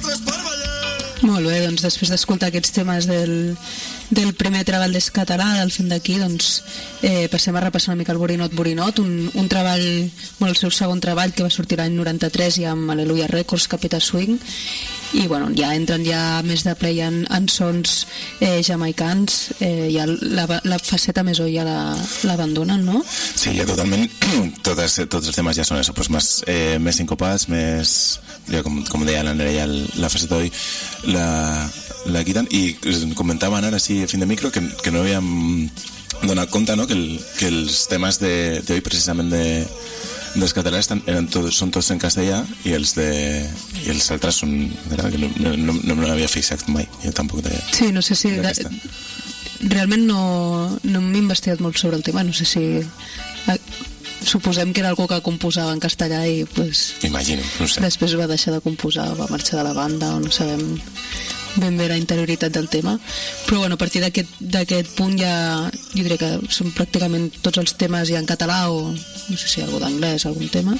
Molt bé, doncs després d'escoltar aquests temes del primer treball d'Escatalà, del Fent d'aquí, doncs passem a repassar una mica el Borinot Borinot, un treball, el seu segon treball que va sortir l'any 93 ja amb Aleluia Records, Capita Swing, i bueno, ja entren ja més de play en sons jamaicans, ja la faceta més oi ja l'abandonen, no? Sí, ja totalment, tots els temes ja són eso, pues més sincopats, més, com deia la Nerea, la faceta oi la quiten, i comentaven ara sí a fin de micro que no havíem donat compte, no? que els temes d'hoy precisament dels catalans són tots en castellà i els altres són que no me n'havia fixat mai, jo tampoc sí, no sé si realment no m'he investigat molt sobre el tema, no sé si suposem que era algú que composava en castellà i pues, imagino, no sé. Després va deixar de composar, va marxar de la banda o no sabem ben bé la interioritat del tema, però bueno, a partir d'aquest punt ja jo diria que són pràcticament tots els temes ja en català o no sé si algú d'anglès, algun tema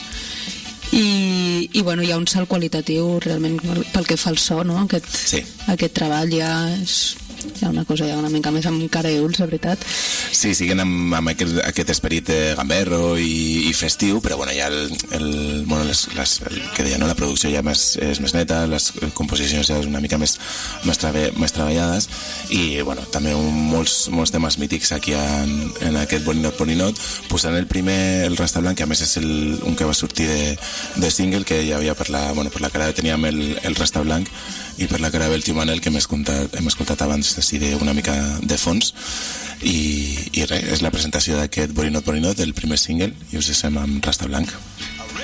i bueno, hi ha un salt qualitatiu realment pel que fa al so, no? Aquest treball ja és una cosa ja una mica més amb cara i ulls, la veritat. Sí, siguen amb aquest esperit gamberro i festiu, però bueno, ja que deia, no? La producció ja és més neta, les composicions ja és una mica més treballades i bueno, també molts temes mítics aquí en aquest Borinot, posant el primer, el Rasta Blanc, que a més és un que va sortir de single, que ja havia per la cara teníem el Rasta Blanc i per la cara del Tio Manel, que hem escoltat abans així una mica de fons i res, és la presentació d'aquest Borinot, el primer single, i us deixem amb Rasta Blanc.